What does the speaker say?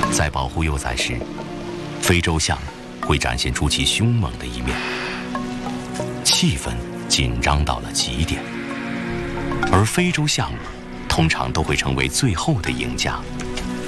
在保护幼崽时，非洲象会展现出其凶猛的一面，气氛紧张到了极点，而非洲象通常都会成为最后的赢家。